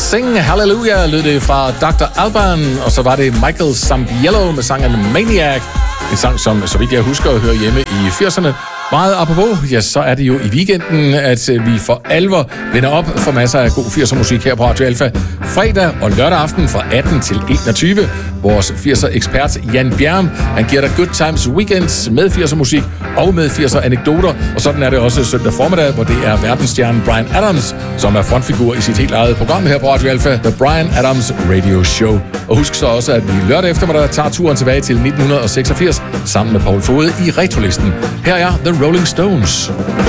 Sing Hallelujah lød det fra Dr. Alban, og så var det Michael Zambiello med sangen Maniac. En sang, som, så vidt jeg husker, hører hjemme i 80'erne. Meget apropos, ja, så er det jo i weekenden, at vi for alvor vender op for masser af god 80'er musik her på Radio Alpha. Fredag og lørdag aften fra 18 til 21. Vores 80'er ekspert Jan Bjerm, han giver dig Good Times Weekends med 80'er musik og med 80'er anekdoter. Og sådan er det også søndag formiddag, hvor det er verdensstjernen Bryan Adams, som er frontfigur i sit helt eget program her på Radio Alpha, The Bryan Adams Radio Show. Og husk så også, at vi lørdag eftermiddag tager turen tilbage til 1986 sammen med Paul Fode i Retrolisten. Her er The Rolling Stones.